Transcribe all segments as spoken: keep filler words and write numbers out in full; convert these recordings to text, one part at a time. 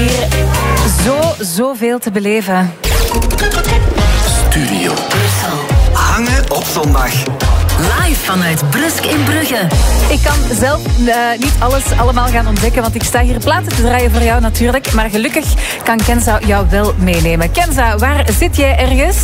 hier zo, zoveel te beleven. Studio Brussel. Hangen op zondag. Live vanuit Brusk in Brugge. Ik kan zelf uh, niet alles allemaal gaan ontdekken, want ik sta hier platen te draaien voor jou natuurlijk. Maar gelukkig kan Kenza jou wel meenemen. Kenza, waar zit jij ergens?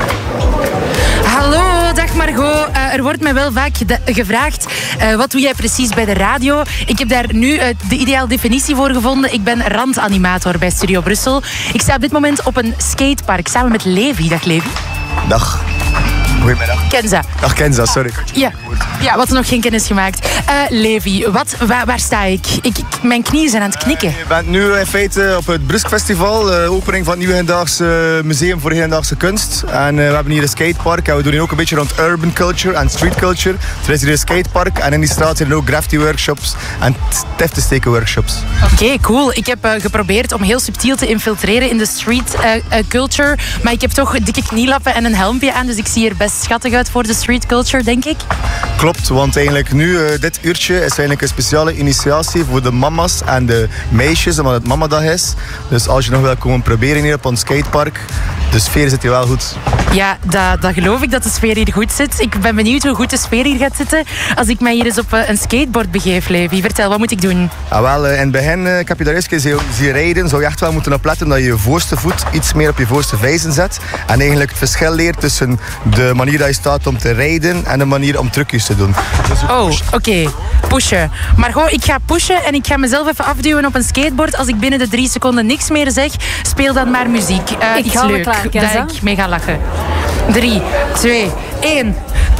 Hallo, dag Margot. Uh, er wordt mij wel vaak gevraagd, uh, wat doe jij precies bij de radio? Ik heb daar nu uh, de ideale definitie voor gevonden. Ik ben randanimator bij Studio Brussel. Ik sta op dit moment op een skatepark samen met Levi. Dag Levi. Dag. Goedemiddag. Kenza. Dag Kenza, sorry. Ja, ja, wat nog geen kennis gemaakt. Uh, Levi, wat, waar, waar sta ik? Ik, ik? Mijn knieën zijn aan het knikken. Je bent nu in feite op het Brusk Festival, de opening van het Nieuwe Hedendaagse Museum voor Hedendaagse Kunst. En uh, we hebben hier een skatepark en we doen hier ook een beetje rond urban culture en street culture. Er is hier een skatepark en in die straat zijn er ook graffiti workshops en tiften steken workshops. Oké, okay, cool. Ik heb uh, geprobeerd om heel subtiel te infiltreren in de street uh, uh, culture, maar ik heb toch dikke knielappen en een helmpje aan, dus ik zie er best schattig uit voor de street culture, denk ik. Klopt, want eigenlijk nu, uh, dit uurtje is eigenlijk een speciale initiatie voor de mama's en de meisjes, omdat het mamadag is. Dus als je nog wil komen proberen hier op ons skatepark, de sfeer zit hier wel goed. Ja, dat, dat geloof ik dat de sfeer hier goed zit. Ik ben benieuwd hoe goed de sfeer hier gaat zitten als ik mij hier eens op uh, een skateboard begeef, Levi. Vertel, wat moet ik doen? Ah, wel, uh, in het begin, uh, ik heb je daar eens zien, zien rijden, zou je echt wel moeten opletten dat je je voorste voet iets meer op je voorste vijzen zet. En eigenlijk het verschil leert tussen de manier dat je staat om te rijden en de manier om trucjes te doen. Dus oh, oké. Okay. Pushen. Maar gewoon, ik ga pushen en ik ga mezelf even afduwen op een skateboard. Als ik binnen de drie seconden niks meer zeg, speel dan maar muziek. Uh, ik iets ga leuk, klaar, dat ik mee ga lachen. Drie, twee, één.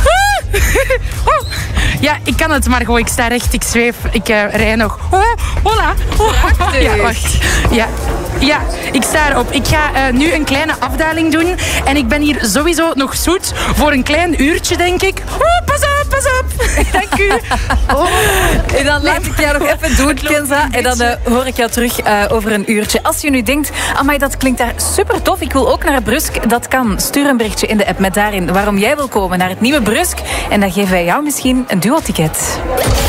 Ja, ik kan het, maar gewoon, ik sta recht, ik zweef, ik uh, rij nog. Oh, hola. Oh, ja, wacht. Ja. Ja, ik sta erop. Ik ga uh, nu een kleine afdaling doen. En ik ben hier sowieso nog zoet voor een klein uurtje, denk ik. Oh, pas op, pas op. Dank u. Oh. En dan laat ik jou nog even doen, Kenza. En dan uh, hoor ik jou terug uh, over een uurtje. Als je nu denkt, amai, dat klinkt daar super tof. Ik wil ook naar Brusk. Dat kan. Stuur een berichtje in de app met daarin waarom jij wil komen naar het nieuwe Brusk. En dan geven wij jou misschien een duo-ticket.